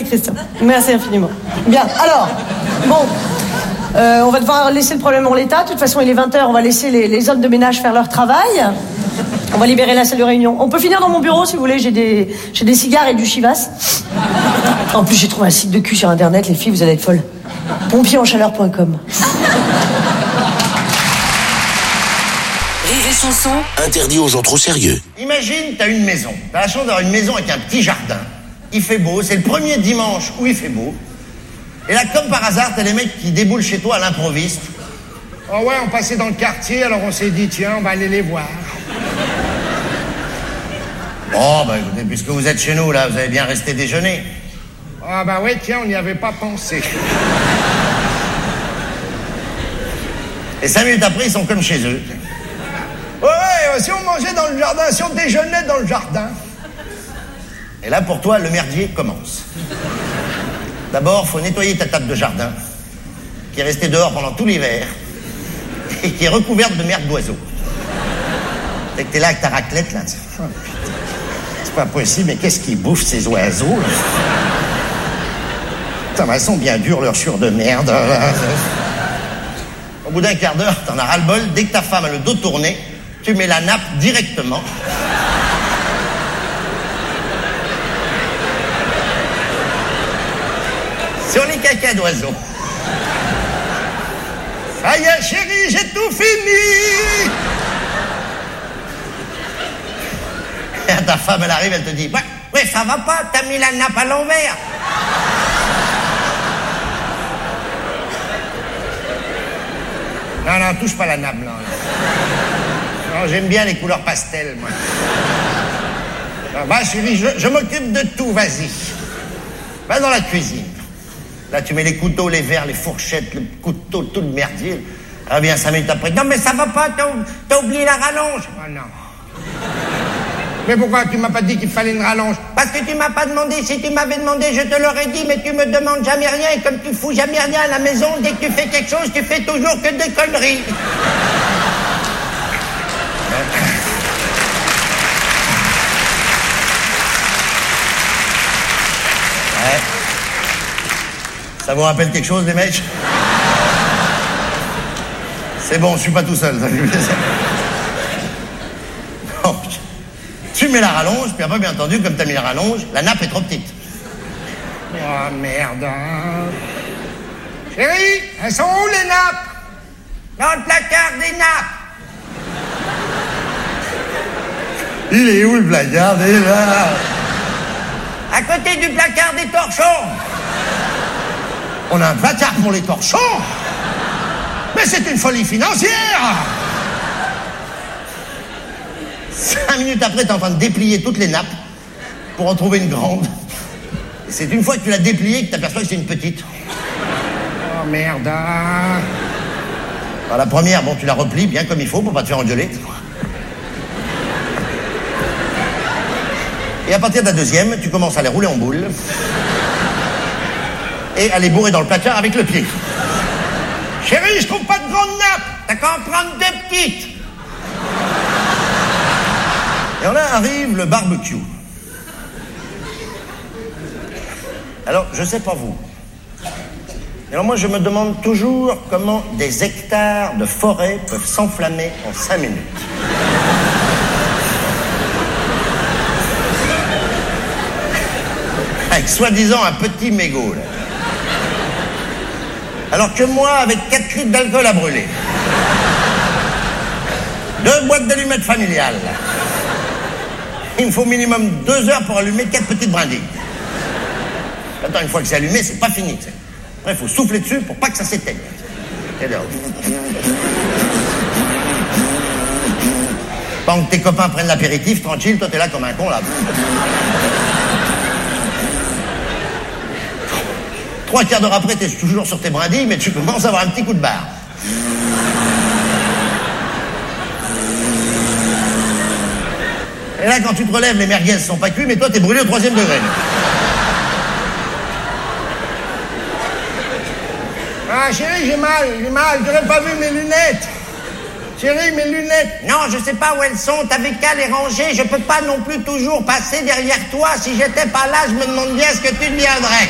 Merci Christian. Merci infiniment. Bien, alors, bon, on va devoir laisser le problème en l'état. De toute façon, il est 20h, on va laisser les hommes de ménage faire leur travail. On va libérer la salle de réunion. On peut finir dans mon bureau si vous voulez, j'ai des cigares et du chivas. En plus, j'ai trouvé un site de cul sur internet, les filles, vous allez être folles. Pompierenchaleur.com. Rire et chanson. Interdit aux gens trop sérieux. Imagine, t'as une maison. T'as la chance d'avoir une maison avec un petit jardin. Il fait beau, c'est le premier dimanche où il fait beau. Et là, comme par hasard, t'as les mecs qui déboulent chez toi à l'improviste. Oh ouais, on passait dans le quartier, alors on s'est dit, tiens, on va aller les voir. Oh, bah écoutez, puisque vous êtes chez nous, là, vous avez bien resté déjeuner. Ah bah ouais, tiens, on n'y avait pas pensé. Et 5 minutes après, ils sont comme chez eux. Ouais, si on mangeait dans le jardin, si on déjeunait dans le jardin. Et là, pour toi, le merdier commence. D'abord, faut nettoyer ta table de jardin, qui est restée dehors pendant tout l'hiver, et qui est recouverte de merde d'oiseaux. Dès que t'es là avec ta raclette, là, c'est pas possible, mais qu'est-ce qu'ils bouffent, ces oiseaux, là? Putain, ils sont bien durs, leurs chures de merde. Au bout d'un quart d'heure, t'en as ras-le-bol. Dès que ta femme a le dos tourné, tu mets la nappe directement. Sur les cacas d'oiseaux. Ça y est, chérie, j'ai tout fini. Et ta femme, elle arrive, elle te dit, ouais, ça va pas, t'as mis la nappe à l'envers. Non, touche pas la nappe, non. Non, j'aime bien les couleurs pastel, moi. Va, chérie, je m'occupe de tout, vas-y. Va dans la cuisine. Là, tu mets les couteaux, les verres, les fourchettes, le couteau, tout le merdier. Reviens 5 minutes après. Non, mais ça va pas, t'as oublié la rallonge. Oh non. Mais pourquoi tu m'as pas dit qu'il fallait une rallonge? Parce que tu m'as pas demandé. Si tu m'avais demandé, je te l'aurais dit, mais tu me demandes jamais rien. Et comme tu fous jamais rien à la maison, dès que tu fais quelque chose, tu fais toujours que des conneries. Ouais. Ça vous rappelle quelque chose, les mecs? C'est bon, je suis pas tout seul. Bon, tu mets la rallonge, puis après, bien entendu, comme t'as mis la rallonge, la nappe est trop petite. Oh merde. Chérie, elles sont où les nappes? Dans le placard des nappes. Il est où le placard? Il est là. À côté du placard des torchons. On a un placard pour les torchons? Mais c'est une folie financière! 5 minutes après, t'es en train de déplier toutes les nappes pour en trouver une grande. Et c'est une fois que tu l'as dépliée que t'aperçois que c'est une petite. Oh merde. Alors, la première, bon, tu la replies bien comme il faut pour pas te faire engueuler. Et à partir de la deuxième, tu commences à les rouler en boule et à les bourrer dans le placard avec le pied. Chérie, je trouve pas de grande nappe. T'as qu'à en prendre 2 petites. Et là arrive le barbecue. Alors, je sais pas vous. Alors moi, je me demande toujours comment des hectares de forêt peuvent s'enflammer en 5 minutes. Avec soi-disant un petit mégot, là. Alors que moi, avec 4 litres d'alcool à brûler, 2 boîtes d'allumettes familiales, il me faut minimum 2 heures pour allumer 4 petites brindilles. Attends, une fois que c'est allumé, c'est pas fini. Après, il faut souffler dessus pour pas que ça s'éteigne. Et là, pendant que tes copains prennent l'apéritif, tranquille, toi t'es là comme un con, là. 3 quarts d'heure après, t'es toujours sur tes brindilles, mais tu commences à avoir un petit coup de barre. Et là, quand tu te relèves, les merguez sont pas cuits, mais toi, t'es brûlé au 3e degré. Ah, chérie, j'ai mal. J'aurais pas vu mes lunettes. Chérie, mes lunettes. Non, je sais pas où elles sont. T'avais qu'à les ranger. Je peux pas non plus toujours passer derrière toi. Si j'étais pas là, je me demande bien ce que tu deviendrais.